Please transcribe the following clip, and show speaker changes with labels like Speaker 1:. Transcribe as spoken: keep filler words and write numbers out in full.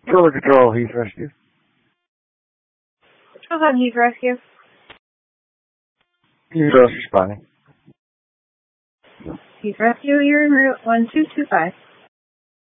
Speaker 1: Control Control, Heath Rescue.
Speaker 2: Control on Heath Rescue.
Speaker 1: Heath Rescue responding.
Speaker 2: Heath Rescue, you're en route one two two five.